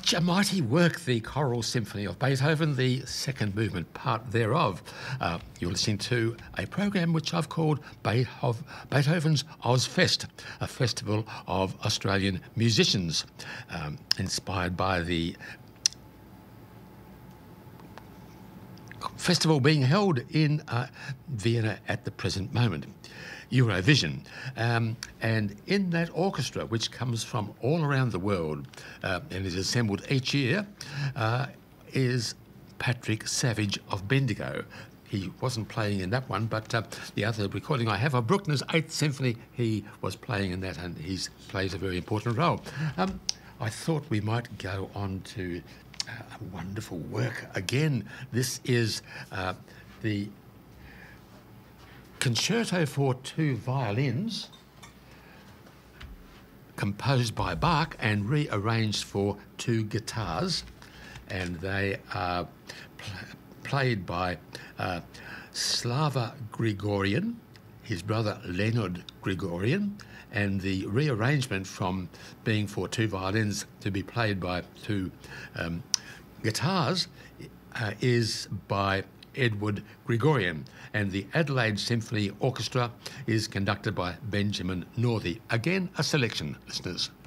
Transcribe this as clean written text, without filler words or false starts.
A mighty work, the Choral Symphony of Beethoven, the second movement part thereof. You're listening to a program which I've called Beethoven's Ozfest, a festival of Australian musicians, inspired by the festival being held in Vienna at the present moment, Eurovision. And in that orchestra, which comes from all around the world and is assembled each year, is Patrick Savage of Bendigo. He wasn't playing in that one, but the other recording I have of Bruckner's Eighth Symphony, he was playing in that, and he plays a very important role. I thought we might go on to a wonderful work again. This is the Concerto for Two Violins, composed by Bach and rearranged for two guitars, and they are played by Slava Grigorian, his brother Leonard Grigorian, and the rearrangement from being for two violins to be played by two guitars is by Edward Grigorian, and the Adelaide Symphony Orchestra is conducted by Benjamin Northey. Again, a selection, listeners.